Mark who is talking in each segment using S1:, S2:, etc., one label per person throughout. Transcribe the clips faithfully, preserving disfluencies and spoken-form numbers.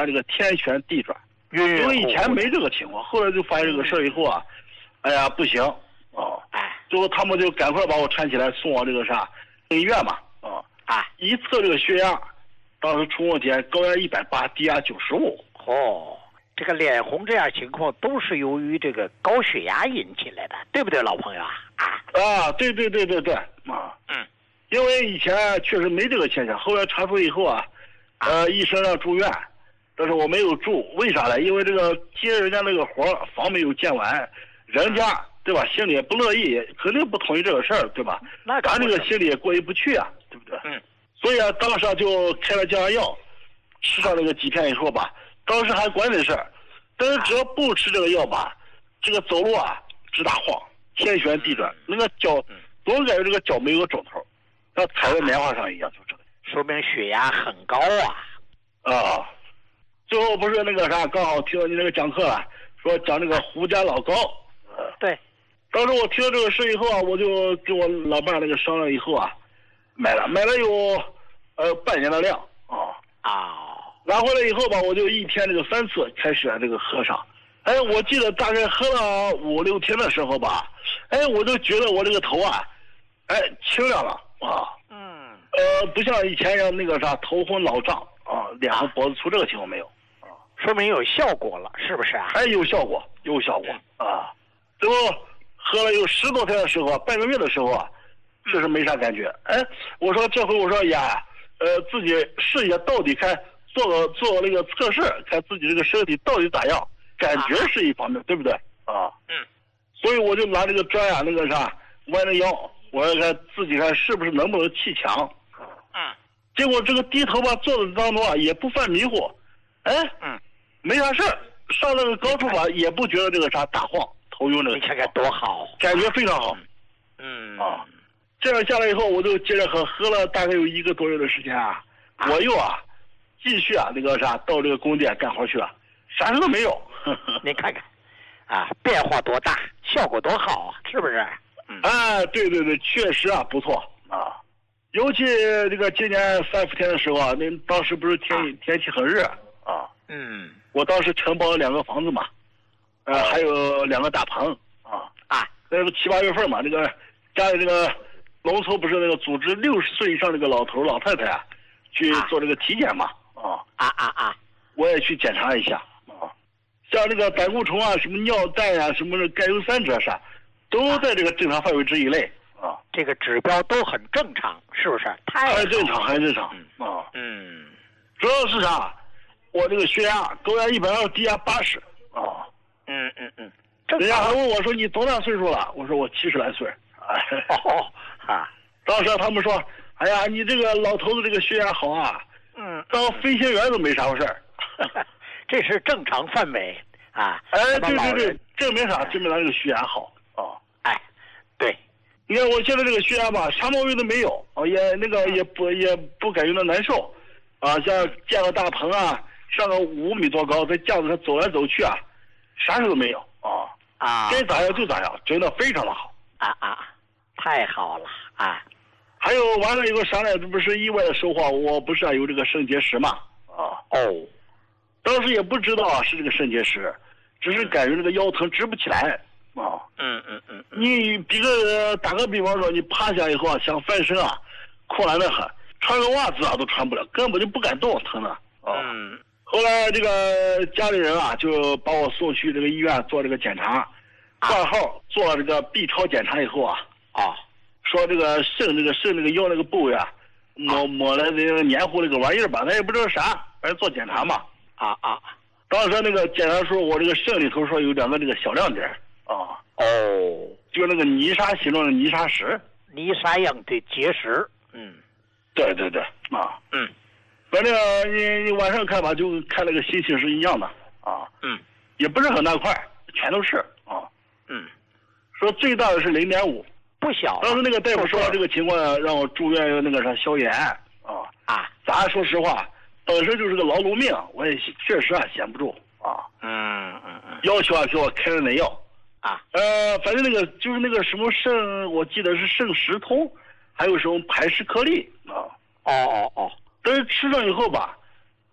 S1: 这个天旋地转，因为以前没这个情况，后来就发现这个事儿以后啊，哎呀不行啊，哎，最后他们就赶快把我搀起来送往这个啥医院嘛，啊啊，一测这个血压，当时出问题，高压一百八，低压九十五。
S2: 哦，这个脸红这样情况都是由于这个高血压引起来的，对不对，老朋友啊？啊
S1: 啊，对对对对对啊，嗯，因为以前确实没这个现象，后来查出以后啊，呃，医生让住院，但是我没有住，为啥呢？因为这个接人家那个活房没有建完，人家对吧，心里也不乐意，肯定不同意这个事儿，对吧？
S2: 那
S1: 咱这个心里也过意不去啊，对不对？嗯，所以啊，当时啊就开了降压药，吃上那个几天以后吧。当时还管这事儿，但是只要不吃这个药吧，这个走路啊直打晃，天旋地转，那个脚总感觉这个脚没有肿头，像踩在棉花上一样，就这个。
S2: 说明血压很高啊！
S1: 啊，最后不是那个啥，刚好听到你那个讲课了，说讲这个胡家老高。
S2: 呃，对。
S1: 当时我听到这个事以后啊，我就跟我老伴那个商量以后啊，买了买了有呃半年的量啊啊。拿回来以后吧，我就一天这个三次开始这个喝上，哎，我记得大概喝了五六天的时候吧，哎，我就觉得我这个头啊，哎，清亮了啊，嗯，呃，不像以前一样那个啥头昏脑胀啊，脸红脖子粗这个情况没有，啊，
S2: 说明有效果了，是不是啊？
S1: 哎，有效果，有效果啊，最后喝了有十多天的时候啊，半个月的时候啊，确实没啥感觉，哎，我说这回我说呀，呃，自己试一下到底看。做个做个那个测试，看自己这个身体到底咋样，感觉是一方面，对不对啊？嗯。所以我就拿这个砖呀、啊，那个啥弯着腰，我要看自己看是不是能不能气强。嗯。结果这个低头吧，做的当中啊，也不犯迷糊，哎，嗯，没啥事儿，上那个高处吧，也不觉得这个啥打晃、头晕这个。
S2: 你看看多好，
S1: 感觉非常好。嗯。啊，这样下来以后，我就接着喝，喝了大概有一个多月的时间啊，啊我又啊。继续啊，那个啥，到这个工地干活去了，啥事都没有。
S2: 您看看，啊，变化多大，效果多好啊，是不是？
S1: 嗯。啊，对对对，确实啊，不错啊。尤其这个今年三伏天的时候啊，那当时不是天、啊、天气很热啊。嗯。我当时承包了两个房子嘛，呃，还有两个大棚啊啊。那个七八月份嘛，那个家里这个农村不是那个组织六十岁以上这个老头老太太啊，去做这个体检嘛。啊啊啊啊！我也去检查一下啊，像这个胆固醇啊、什么尿蛋啊、什么的甘油三酯啥，都在这个正常范围之以内啊。
S2: 这个指标都很正常，是不是？太
S1: 很正常，很正常啊。嗯，主要是啥？我这个血压高压一百二，低压八十啊。嗯嗯嗯。人家还问我说你多大岁数了？我说我七十来岁。哎，哦啊！当时他们说，哎呀，你这个老头子这个血压好啊。嗯，当飞行员都没啥回事儿，
S2: 这是正常范围啊。
S1: 哎，对对对，证明啥？证明他这个血压好啊。
S2: 哎，对，
S1: 你看我现在这个血压吧，啥毛病都没有，啊，也那个也不也不感觉到难受，啊，像建个大棚啊，上个五米多高，在架子上走来走去啊，啥事都没有啊啊，该咋样就咋样，真的非常的好
S2: 啊啊，太好了啊。
S1: 还有完了以后啥呢？这不是意外的收获，我不是啊有这个肾结石嘛啊哦，当时也不知道啊是这个肾结石，只是感觉这个腰疼直不起来啊。嗯嗯嗯，你比个打个比方说，你趴下以后啊想翻身啊，困难的很，穿个袜子啊都穿不了，根本就不敢动，疼的啊。嗯，后来这个家里人啊就把我送去这个医院做这个检查，挂号做了这个 B 超检查以后啊啊。说这个肾这个肾这个腰那个部位啊，抹抹了那个黏糊那个玩意儿吧，咱也不知道啥，反正做检查嘛。啊啊！当时那个检查说，我这个肾里头说有两个这个小亮点啊。哦。就那个泥沙形状的泥沙石。
S2: 泥沙样的结石。嗯。
S1: 对对对啊。嗯。反正你你晚上看吧，就看那个星星是一样的啊。嗯。也不是很大块，全都是啊。嗯。说最大的是零点五。
S2: 不小。
S1: 当时那个大夫说这个情况让我住院要那个啥消炎啊啊！咱说实话，本身就是个劳碌命，我也确实啊闲不住啊。嗯嗯嗯。要求啊给我开了那药啊。呃，反正那个就是那个什么肾，我记得是肾石通，还有什么排石颗粒啊。哦哦哦。但是吃上以后吧，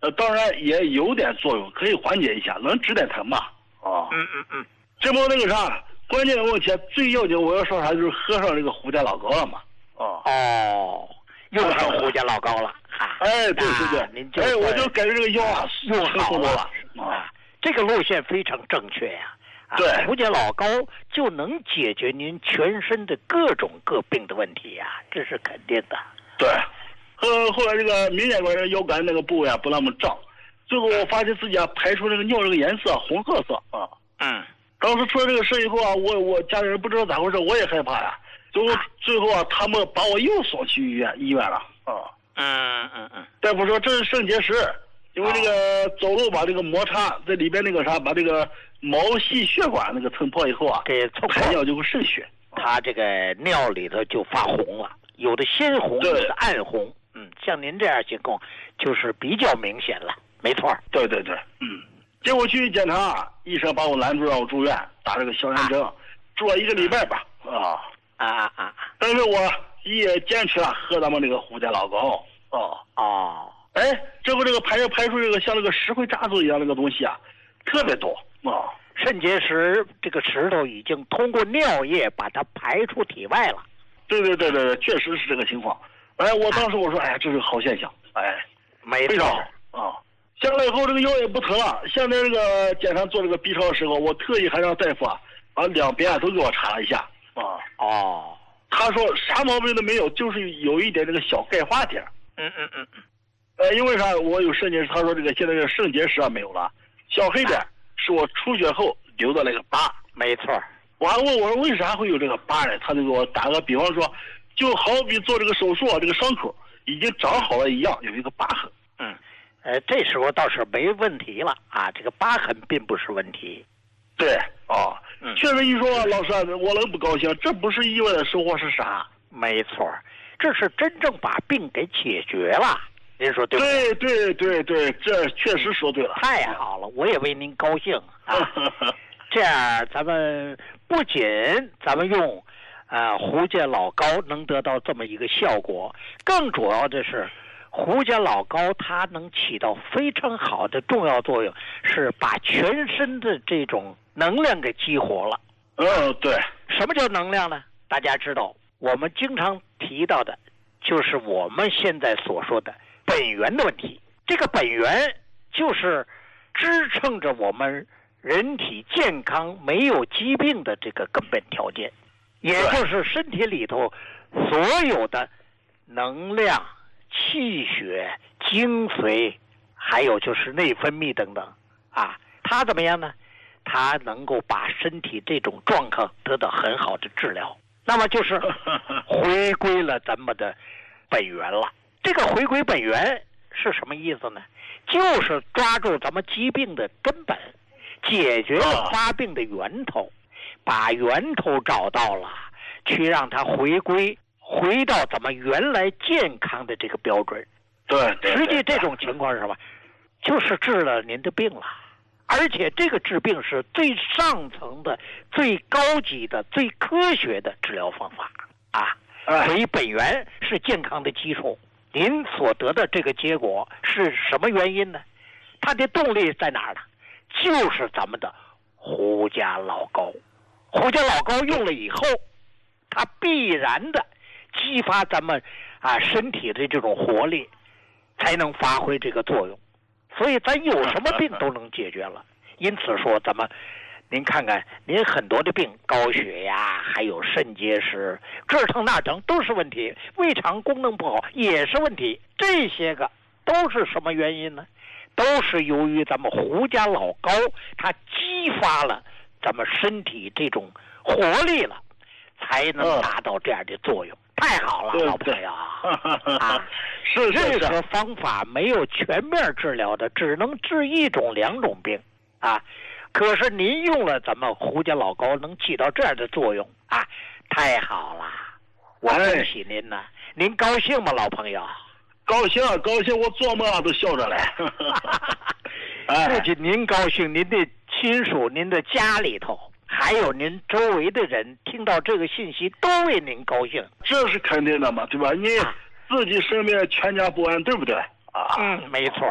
S1: 呃，当然也有点作用，可以缓解一下，能止点疼嘛。啊，
S2: 嗯嗯嗯，
S1: 这不那个啥，关键的问题最要紧，我要说啥就是喝上这个胡家老高了嘛。哦
S2: 哦，用上胡家老高了，哈。
S1: 哎，对对对，
S2: 您就
S1: 哎，我就感觉这个药啊
S2: 用好了
S1: 啊，
S2: 这个路线非常正确呀。啊，
S1: 对，
S2: 胡家老高就能解决您全身的各种各病的问题呀，这是肯定的。
S1: 对，后后来这个明显感觉腰杆那个部位啊不那么胀，最后我发现自己啊排出这个尿这个颜色红褐色啊。
S2: 嗯。
S1: 当时出了这个事以后啊，我我家里人不知道咋回事，我也害怕呀。最后最后啊，他们把我又送去医院医院了啊。
S2: 嗯嗯嗯。
S1: 大夫说这是肾结石，因为这个走路把这个摩擦在里边那个啥，把这个毛细血管那个蹭破以后啊，
S2: 给蹭
S1: 排尿就会渗血，
S2: 他这个尿里头就发红了，有的鲜红，有的暗红。嗯，像您这样情况就是比较明显了，没错。
S1: 对对对，嗯。结果去检查，医生把我拦住让我住院，打这个消炎针，啊、住了一个礼拜吧。啊
S2: 啊啊啊！
S1: 但是我也坚持了喝咱们这个胡家老高。哦
S2: 哦，
S1: 哎，这不这个排排出这个像那个石灰渣子一样那个东西啊，特别多啊。
S2: 肾结石这个石头已经通过尿液把它排出体外了。
S1: 对对对对对，确实是这个情况。哎，我当时我说，哎呀，这是个好现象，哎，
S2: 没
S1: 错啊。下来以后这个腰也不疼了。现在这个检查做这个 B 超的时候，我特意还让大夫啊把两边都给我查了一下啊。
S2: 哦，
S1: 他说啥毛病都没有，就是有一点这个小钙化点。
S2: 嗯嗯嗯嗯。
S1: 呃，因为啥？我有肾结石，他说这个现在这个肾结石啊没有了，小黑点是我出血后留的那个疤。
S2: 没错。
S1: 我还问我说为啥会有这个疤呢？他就给我打个比方说，就好比做这个手术啊，这个伤口已经长好了一样，有一个疤痕。
S2: 嗯。呃，这时候倒是没问题了啊，这个疤痕并不是问题。
S1: 对，啊，嗯、确实一说老师，我能不高兴？这不是意外的收获是啥？
S2: 没错，这是真正把病给解决了。您说对不
S1: 对？对对对对，这确实说对了。
S2: 太好了，我也为您高兴啊！这样，咱们不仅咱们用啊胡家老高能得到这么一个效果，更主要的是。胡家老高它能起到非常好的重要作用，是把全身的这种能量给激活了。
S1: 嗯，对。
S2: 什么叫能量呢？大家知道，我们经常提到的，就是我们现在所说的本源的问题。这个本源就是支撑着我们人体健康、没有疾病的这个根本条件，也就是身体里头所有的能量。气血、精髓，还有就是内分泌等等，啊，它怎么样呢？它能够把身体这种状况得到很好的治疗，那么就是回归了咱们的本源了。这个回归本源是什么意思呢？就是抓住咱们疾病的根本，解决了发病的源头，把源头找到了，去让它回归。回到咱们原来健康的这个标准，
S1: 对，对
S2: 实际这种情况是什么？就是治了您的病了，而且这个治病是最上层的、最高级的、最科学的治疗方法啊！所以本源是健康的基础。您所得的这个结果是什么原因呢？它的动力在哪儿呢？就是咱们的胡家老高。胡家老高用了以后，它必然的。激发咱们啊身体的这种活力，才能发挥这个作用。所以咱有什么病都能解决了。因此说，咱们您看看，您很多的病，高血压，还有肾结石、这疼那疼都是问题，胃肠功能不好也是问题。这些个都是什么原因呢？都是由于咱们胡家老高，它激发了咱们身体这种活力了，才能达到这样的作用。太好了，老朋友啊！
S1: 是
S2: 任何方法没有全面治疗的，只能治一种两种病啊。可是您用了咱们胡家老高，能起到这样的作用啊！太好了，我恭喜您呢！您高兴吗，老朋友？
S1: 高兴，高兴，我做梦都笑着来。
S2: 不仅您高兴，您的亲属、您的家里头。还有您周围的人听到这个信息都为您高兴，
S1: 这是肯定的嘛，对吧？你自己身边全家不安，对不对？啊，
S2: 嗯，没错。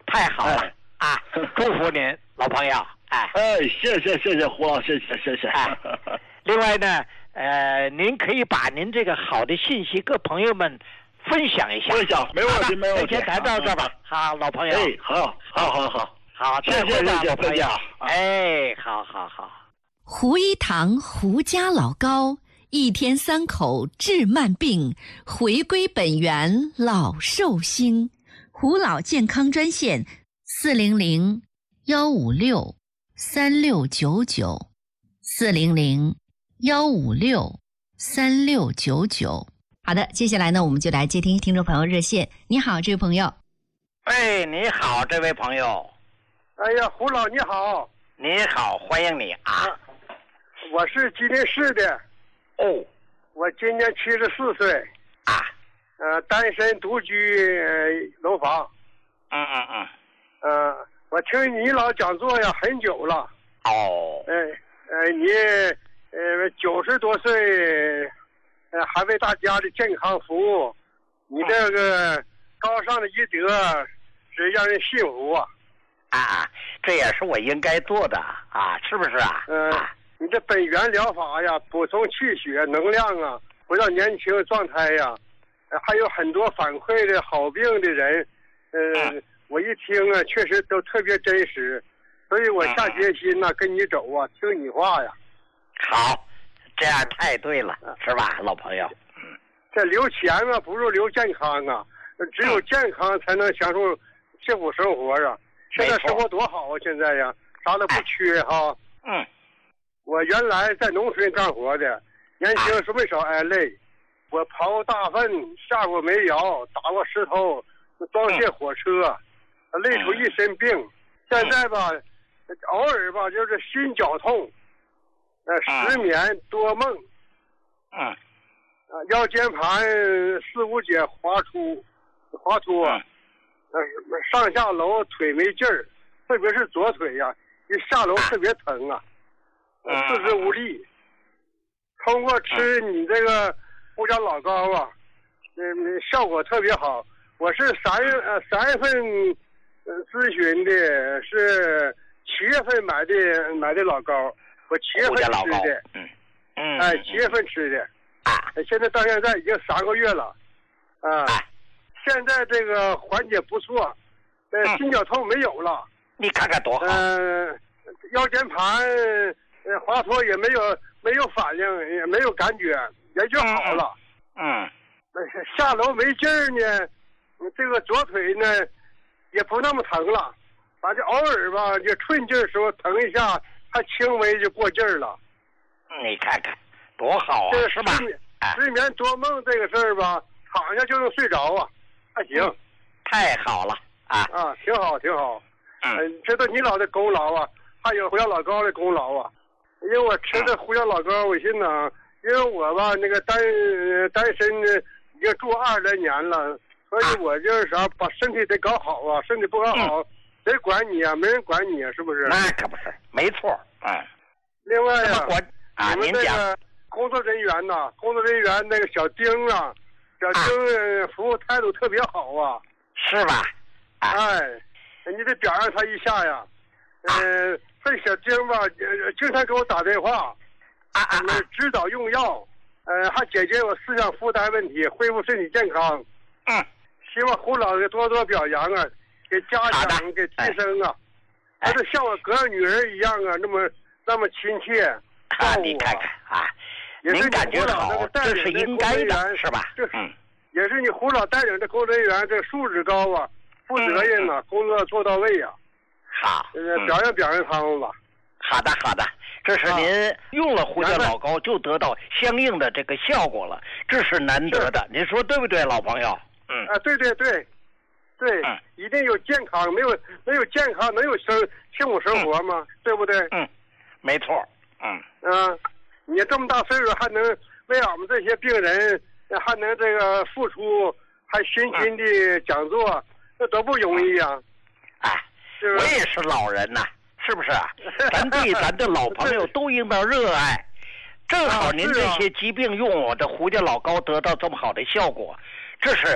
S2: 太好了、哎、啊！祝福您，老朋友。哎
S1: 哎，谢谢谢谢胡老，谢谢谢谢。
S2: 哎，另外呢，呃，您可以把您这个好的信息跟朋友们分享一下。
S1: 分享没问题没问题。
S2: 先谈到这儿吧。好，老朋友。
S1: 哎，好，好，好，好，
S2: 好，
S1: 谢谢谢谢朋友。
S2: 哎，好好好。
S3: 胡一堂胡家老高，一天三口治慢病，回归本源老寿星。胡老健康专线四零零幺五六三六九九，四零零幺五六三六九九。好的，接下来呢，我们就来接听听众朋友热线。你好，这位朋友。
S2: 哎，你好，这位朋友。
S4: 哎呀，胡老你好。
S2: 你好，欢迎你啊。啊
S4: 我是吉林市的。
S2: 哦。
S4: 我今年七十四岁。
S2: 啊。
S4: 呃，单身独居、呃、楼房。
S2: 嗯嗯嗯。
S4: 呃，我听你老讲座呀很久了。
S2: 哦。
S4: 哎呃，你呃九十多岁，呃还为大家的健康服务，你这个高尚的医德是让人信服啊。
S2: 啊，这也是我应该做的啊，是不是啊？
S4: 嗯、呃，你这本源疗法呀，补充气血能量啊，回到年轻状态呀，呃、还有很多反馈的好病的人，呃，嗯、我一听啊，确实都特别真实，所以我下决心呐、啊，跟你走啊，听你话呀。
S2: 好，这样太对了，是吧，老朋友？
S4: 这留钱啊，不如留健康啊，只有健康才能享受幸福生活啊。现在生活多好啊！现在呀，啥都不缺哈。
S2: 嗯，
S4: 我原来在农村干活的，年轻时没少挨累。我刨大粪，下过煤窑，打过石头，装卸火车，累出一身病。现在吧，偶尔吧就是心绞痛，呃，失眠多梦。
S2: 嗯。
S4: 啊，腰间盘四五节滑出，滑脱。嗯上下楼腿没劲儿，特别是左腿呀、啊，一下楼特别疼啊，四肢无力。通过吃你这个胡椒老膏啊，嗯，效果特别好。我是三月呃三月份呃咨询的，是七月份买的买的老膏，我七月份吃的，
S2: 嗯嗯，
S4: 哎，七月份吃的，
S2: 啊，
S4: 现在到现在已经三个月了，啊。现在这个缓解不错，呃，嗯、心绞痛没有了。
S2: 你看看多好。
S4: 嗯、呃，腰间盘呃滑脱也没有没有反应，也没有感觉，也就好了。
S2: 嗯。
S4: 嗯下楼没劲儿呢，这个左腿呢也不那么疼了，反正偶尔吧，就寸劲儿时候疼一下，还轻微就过劲儿了。
S2: 你看看多好啊，
S4: 这
S2: 是吧？
S4: 失眠多梦这个事儿吧，躺下就能睡着啊。还行、嗯，
S2: 太好了啊！
S4: 啊，挺好，挺好。
S2: 嗯，
S4: 呃、知道你老的功劳啊，还有胡椒老膏的功劳啊。因为我吃的胡椒老膏，我心呢，因为我吧那个单单身已经住二十来年了，所以我就是啥，把身体得搞好啊，身体不搞好，嗯、谁管你啊？没人管你啊，是不是？
S2: 那可不是，没错。嗯。
S4: 另外呀、
S2: 啊，
S4: 你们这个工作人员呐，工作人员那个小丁啊。小丁服务态度特别好啊，
S2: 是吧？
S4: 啊、哎，你得表扬他一下呀。呃，啊、这小丁吧，呃，经常给我打电话，
S2: 啊啊，
S4: 指导用药，呃，还解决我思想负担问题，恢复身体健康。
S2: 嗯，
S4: 希望胡老师多多表扬啊，给嘉奖，给提升啊。他就像我哥女儿一样啊，那么那么亲切。
S2: 啊，你看看啊。您感觉好，这是应该的，是吧？
S4: 嗯，也是你胡老带领的工作人员，这素质高啊，负责任啊，嗯、工作做到位啊。
S2: 好，
S4: 呃，表扬表扬他们吧。
S2: 好的，好的，这是您用了胡椒老膏就得到相应的这个效果了，这是难得的，您说对不对，老朋友？嗯。
S4: 啊，对对对，对，
S2: 嗯、
S4: 一定有健康，没有没有健康，能有生幸福生活吗？
S2: 嗯、
S4: 对不对？
S2: 嗯，没错。嗯。
S4: 嗯。你这么大岁数还能为俺们这些病人还能这个付出，还辛勤的讲座，那多不容易啊！
S2: 哎，我也是老人呐、啊，是不是啊？咱对咱的老朋友都应当热爱。正好您这些疾病用我的胡椒老膏得到这么好的效果，这是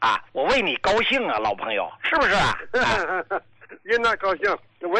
S2: 啊，我为你高兴啊，老朋友，是不是啊？
S4: 人那高兴，我。